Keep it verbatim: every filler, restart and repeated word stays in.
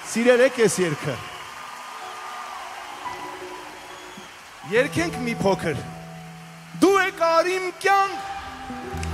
Սիրերեք ես երգը։ Երգենք մի փոքր։ Դու եկար իմ կյանք